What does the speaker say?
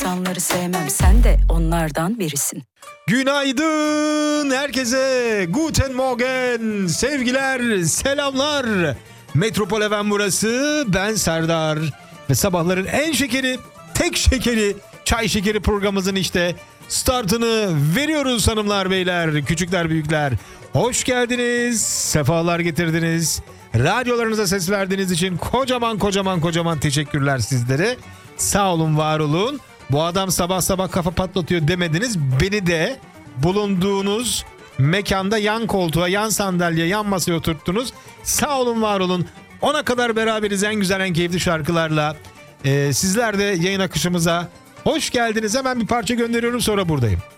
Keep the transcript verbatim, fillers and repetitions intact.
insanları sevmem, sen de onlardan birisin. Günaydın herkese. Guten Morgen. Sevgiler, selamlar. Metropol F M burası. Ben Serdar. Ve sabahların en şekeri, tek şekeri, çay şekeri programımızın işte startını veriyoruz hanımlar beyler, küçükler büyükler. Hoş geldiniz, sefalar getirdiniz. Radyolarınıza ses verdiğiniz için kocaman kocaman kocaman teşekkürler sizlere. Sağ olun, var olun. Bu adam sabah sabah kafa patlatıyor demediniz. Beni de bulunduğunuz mekanda yan koltuğa, yan sandalye, yan masaya oturttunuz. Sağ olun, var olun. Ona kadar beraberiz en güzel, en keyifli şarkılarla. Ee, sizler de yayın akışımıza hoş geldiniz. Hemen bir parça gönderiyorum, sonra buradayım.